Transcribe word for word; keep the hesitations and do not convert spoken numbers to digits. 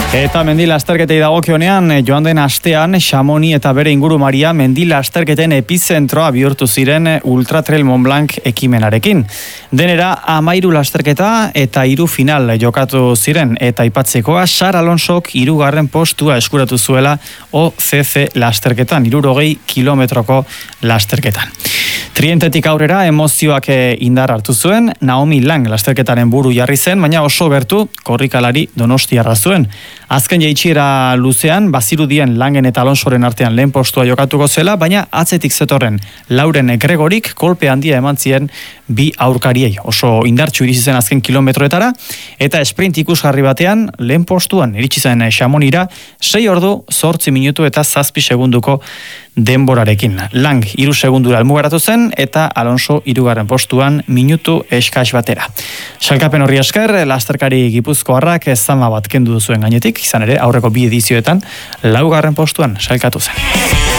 Eta mendi lasterketei dagokionean, joan den astean, Xamoni eta bere ingurumaria mendi lasterketen epizentroa bihurtu ziren Ultra Trail Mont Blanc ekimenarekin. Denera, amairu lasterketa eta hiru final jokatu ziren, eta aipatzekoa Sara Alonsok hirugarren postua eskuratu zuela O C C lasterketan, hirurogei kilometroko lasterketan. Trientetik aurrera emozioak indar hartu zuen, Naomi Lang lasterketaren buru jarri zen, baina oso gertu korrikalari donostiarra zuen. Azken jaitsiera luzean, bazirudien Langen eta Alonsoren artean lehen postua jokatuko zela, baina atzetik zetorren Lauren Gregorik kolpe handia eman zien bi aurkariei. Oso indartsu iritsi zen azken kilometroetara, eta sprint ikusgarri batean lehen postuan iritsi zen Xamonira, sei ordu, zortzi minutu eta zazpi segunduko denborarekin. Lang hiru segundura helmugaratu zen, eta Alonso hirugarren postuan minutu eskas batera. Sailkapen horri esker, lasterkari gipuzkoarrak zama bat kendu zuen gainetik, izan ere aurreko bi edizioetan laugarren postuan sailkatu zen.